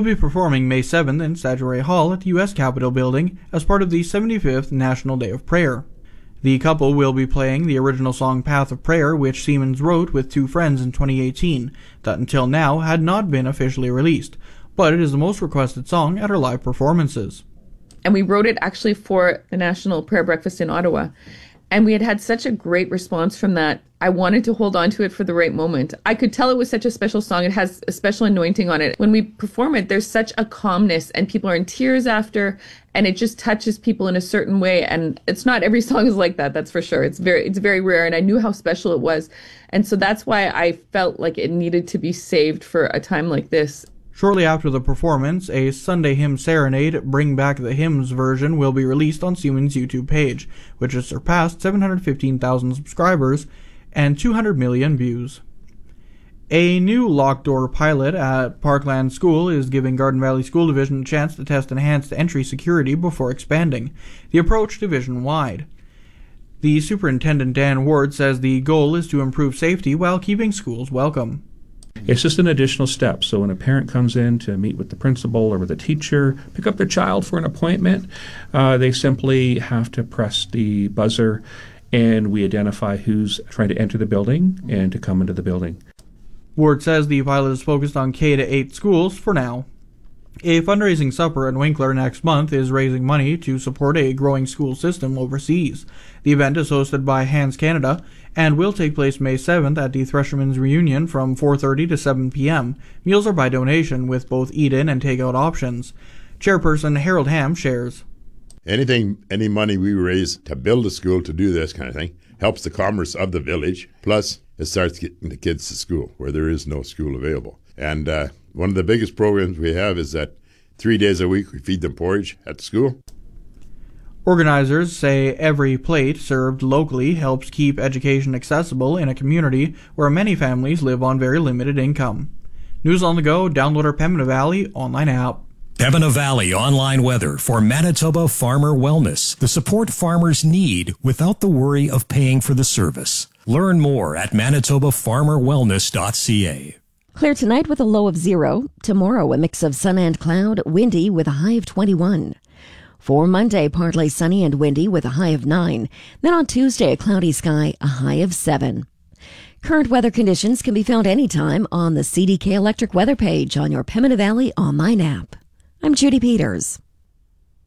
be performing May 7th in Statuary Hall at the U.S. Capitol Building as part of the 75th National Day of Prayer. The couple will be playing the original song Path of Prayer, which Siemens wrote with two friends in 2018, that until now had not been officially released, but it is the most requested song at her live performances. And we wrote it actually for the National Prayer Breakfast in Ottawa. And we had such a great response from that. I wanted to hold on to it for the right moment. I could tell it was such a special song. It has a special anointing on it. When we perform it, there's such a calmness and people are in tears after, and it just touches people in a certain way. And it's not every song is like that, that's for sure. It's very rare. And I knew how special it was. And so that's why I felt like it needed to be saved for a time like this. Shortly after the performance, a Sunday Hymn Serenade, Bring Back the Hymns version will be released on Siemens' YouTube page, which has surpassed 715,000 subscribers and 200 million views. A new locked door pilot at Parkland School is giving Garden Valley School Division a chance to test enhanced entry security before expanding the approach division-wide. The superintendent, Dan Ward, says the goal is to improve safety while keeping schools welcome. It's just an additional step. So when a parent comes in to meet with the principal or with a teacher, pick up their child for an appointment, they simply have to press the buzzer and we identify who's trying to enter the building and to come into the building. Ward says the pilot is focused on K-8 schools for now. A fundraising supper in Winkler next month is raising money to support a growing school system overseas. The event is hosted by Hands Canada and will take place May 7th at the Threshermen's Reunion from 4:30 to 7 p.m. Meals are by donation with both eat-in and take-out options. Chairperson Harold Ham shares. Any money we raise to build a school to do this kind of thing helps the commerce of the village. Plus, it starts getting the kids to school where there is no school available. And one of the biggest programs we have is that 3 days a week we feed them porridge at the school. Organizers say every plate served locally helps keep education accessible in a community where many families live on very limited income. News on the go, download our Pembina Valley online app. Pembina Valley online weather for Manitoba Farmer Wellness. The support farmers need without the worry of paying for the service. Learn more at manitobafarmerwellness.ca. Clear tonight with a low of 0. Tomorrow, a mix of sun and cloud, windy with a high of 21. For Monday, partly sunny and windy with a high of 9. Then on Tuesday, a cloudy sky, a high of 7. Current weather conditions can be found anytime on the CDK Electric weather page on your Pembina Valley online app. I'm Judy Peters.